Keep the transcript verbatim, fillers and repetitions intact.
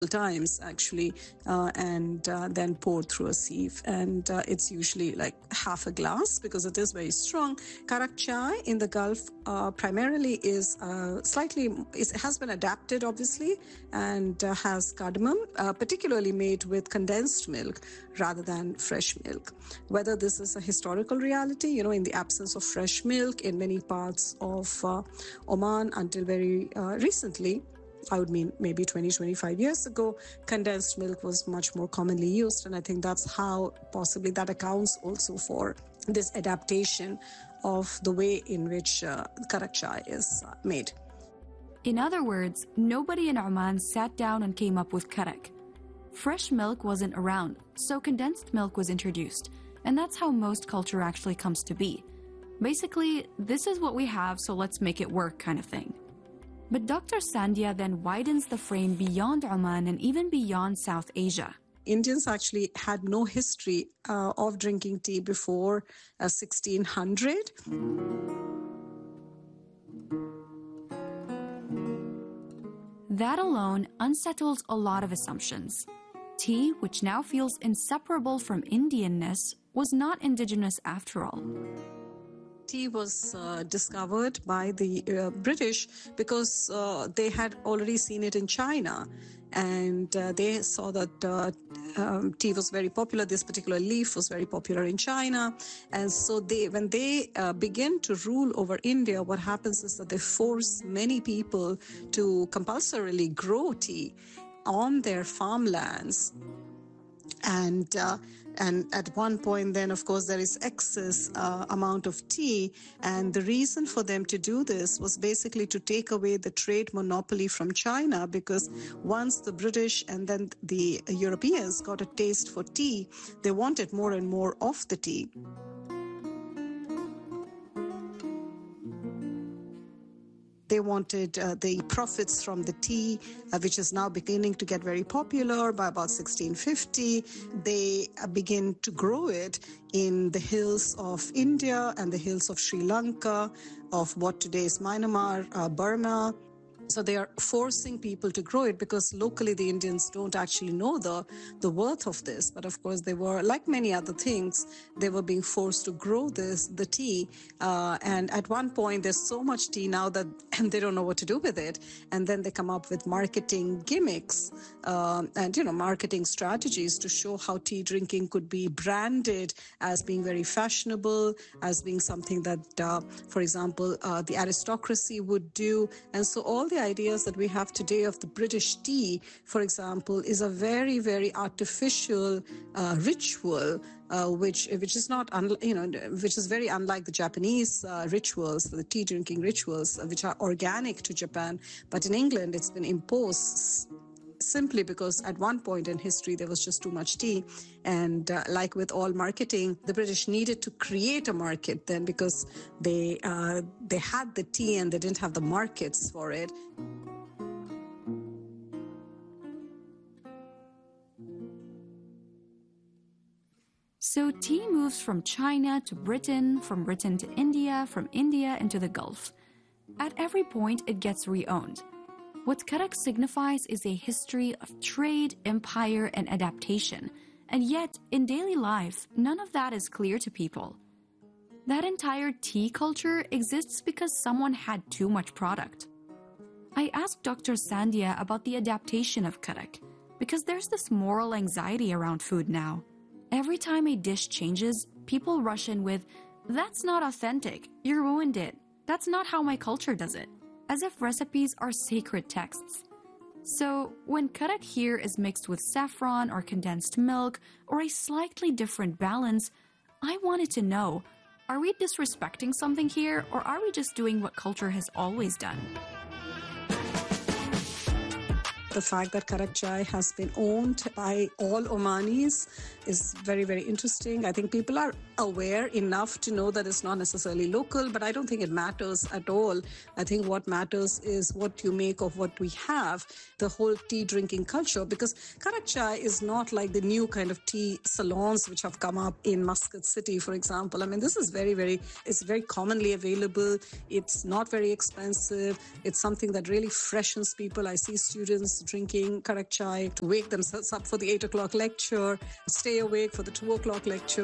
times actually, uh, and uh, then poured through a sieve. And uh, it's usually like half a glass because it is very strong. Karak chai in the Gulf uh, primarily is uh, slightly, it has been adapted obviously, and uh, has cardamom, uh, particularly made with condensed milk rather than fresh milk. Whether this is a historical reality, you know, in the absence of fresh milk in many parts of uh, Oman until very uh, recently, I would mean maybe twenty, twenty-five years ago, condensed milk was much more commonly used. And I think that's how possibly that accounts also for this adaptation of the way in which uh, Karak chai is uh, made. In other words, nobody in Oman sat down and came up with karak. Fresh milk wasn't around, so condensed milk was introduced. And that's how most culture actually comes to be. Basically, this is what we have, so let's make it work kind of thing. But Doctor Sandhya then widens the frame beyond Oman and even beyond South Asia. Indians actually had no history uh, of drinking tea before uh, sixteen hundred. That alone unsettles a lot of assumptions. Tea, which now feels inseparable from Indianness, was not indigenous after all. Tea was uh, discovered by the uh, British because uh, they had already seen it in China, and uh, they saw that uh, um, tea was very popular. This particular leaf was very popular in China, and so they, when they uh, begin to rule over India, what happens is that they force many people to compulsorily grow tea on their farmlands. And uh, and at one point then, of course, there is excess uh, amount of tea. And the reason for them to do this was basically to take away the trade monopoly from China, because once the British and then the Europeans got a taste for tea, they wanted more and more of the tea. They wanted uh, the profits from the tea, uh, which is now beginning to get very popular. By about sixteen fifty, they uh, begin to grow it in the hills of India and the hills of Sri Lanka, of what today is Myanmar, uh, Burma. So they are forcing people to grow it because locally the Indians don't actually know the, the worth of this. But of course they were, like many other things, they were being forced to grow this, the tea. Uh, and at one point there's so much tea now that they don't know what to do with it. And then they come up with marketing gimmicks uh, and, you know, marketing strategies to show how tea drinking could be branded as being very fashionable, as being something that, uh, for example, uh, the aristocracy would do. And so all the ideas that we have today of the British tea, for example, is a very, very artificial uh, ritual, uh, which which is not, un- you know, which is very unlike the Japanese uh, rituals, the tea drinking rituals, uh, which are organic to Japan. But in England, it's been imposed simply because at one point in history there was just too much tea, and uh, like with all marketing, the British needed to create a market then because they uh, they had the tea and they didn't have the markets for it. So tea moves from China to Britain, from Britain to India, from India into the Gulf. At every point, it gets re-owned. What karak signifies is a history of trade, empire, and adaptation. And yet, in daily life, none of that is clear to people. That entire tea culture exists because someone had too much product. I asked Doctor Sandhya about the adaptation of karak, because there's this moral anxiety around food now. Every time a dish changes, people rush in with, "That's not authentic, you ruined it. That's not how my culture does it." As if recipes are sacred texts. So, when karak here is mixed with saffron or condensed milk or a slightly different balance, I wanted to know, are we disrespecting something here, or are we just doing what culture has always done? The fact that Karak chai has been owned by all Omanis is very, very interesting. I think people are aware enough to know that it's not necessarily local, but I don't think it matters at all. I think what matters is what you make of what we have, the whole tea drinking culture, because Karak chai is not like the new kind of tea salons which have come up in Muscat City, for example. I mean, this is very, very, it's very commonly available. It's not very expensive. It's something that really freshens people. I see students students drinking karak chai to wake themselves up for the eight o'clock lecture, stay awake for the two o'clock lecture.